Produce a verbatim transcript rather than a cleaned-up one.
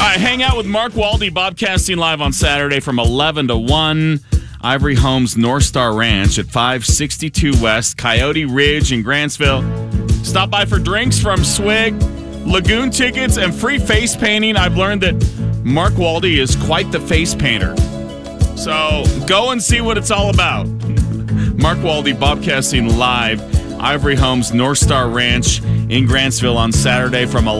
right, hang out with Mark Waldy, Bobcasting Live on Saturday from eleven to one. Ivory Homes North Star Ranch at five sixty-two West, Coyote Ridge in Grantsville. Stop by for drinks from Swig, lagoon tickets, and free face painting. I've learned that Mark Waldy is quite the face painter. So go and see what it's all about. Mark Waldy, Bobcasting Live, Ivory Homes North Star Ranch in Grantsville on Saturday from